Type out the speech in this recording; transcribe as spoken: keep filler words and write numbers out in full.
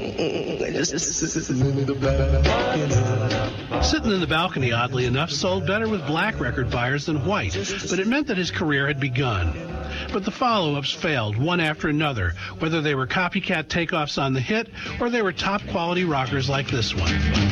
Sitting in the Balcony, oddly enough, sold better with black record buyers than white, but it meant that his career had begun. But the follow-ups failed, one after another, whether they were copycat takeoffs on the hit or they were top-quality rockers like this one.